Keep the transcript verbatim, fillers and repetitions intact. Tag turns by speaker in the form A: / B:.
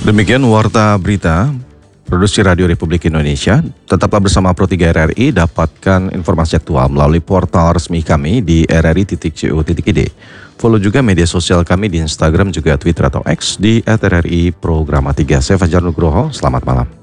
A: Demikian Warta Berita Produksi Radio Republik Indonesia. Tetaplah bersama Pro tiga R R I, dapatkan informasi aktual melalui portal resmi kami di r r i titik co titik i d. Follow juga media sosial kami di Instagram juga Twitter atau X di at r r i programa tiga. Saya Fajar Nugroho, selamat malam.